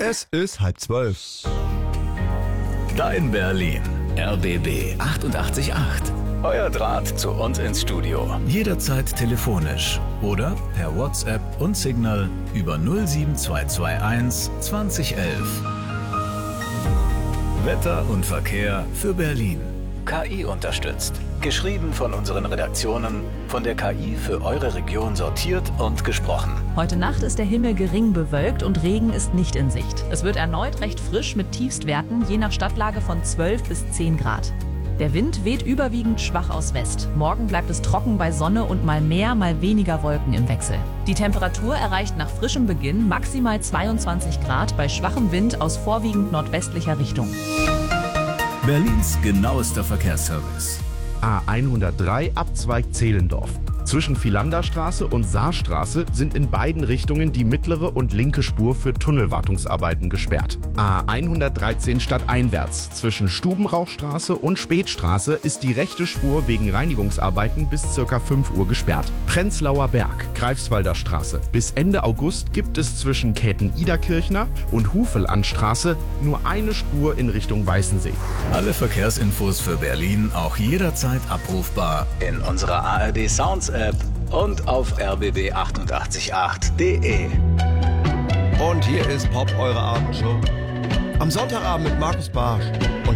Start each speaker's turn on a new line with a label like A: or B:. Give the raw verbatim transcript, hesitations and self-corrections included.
A: Es ist halb zwölf.
B: Dein Berlin. R B B achtundachtzig Komma acht. Euer Draht zu uns ins Studio. Jederzeit telefonisch oder per WhatsApp und Signal über null sieben zwei zwei eins zwanzig elf. Wetter und Verkehr für Berlin. K I unterstützt. Geschrieben von unseren Redaktionen, von der K I für eure Region sortiert und gesprochen.
C: Heute Nacht ist der Himmel gering bewölkt und Regen ist nicht in Sicht. Es wird erneut recht frisch mit Tiefstwerten je nach Stadtlage von zwölf bis zehn Grad. Der Wind weht überwiegend schwach aus West. Morgen bleibt es trocken bei Sonne und mal mehr, mal weniger Wolken im Wechsel. Die Temperatur erreicht nach frischem Beginn maximal zweiundzwanzig Grad bei schwachem Wind aus vorwiegend nordwestlicher Richtung.
B: Berlins genauester Verkehrsservice.
D: A hundertdrei Abzweig Zehlendorf. Zwischen Philanderstraße und Saarstraße sind in beiden Richtungen die mittlere und linke Spur für Tunnelwartungsarbeiten gesperrt. A hundertdreizehn stadteinwärts. Zwischen Stubenrauchstraße und Spätstraße ist die rechte Spur wegen Reinigungsarbeiten bis ca. fünf Uhr gesperrt. Prenzlauer Berg, Greifswalder Straße. Bis Ende August gibt es zwischen Käthen-Iderkirchner und Hufelandstraße nur eine Spur in Richtung Weißensee.
B: Alle Verkehrsinfos für Berlin auch jederzeit abrufbar in unserer A R D Sounds App und auf r b b achtundachtzig Komma acht punkt de.
A: Und hier ist Pop, eure Abendshow. Am Sonntagabend mit Markus Barsch und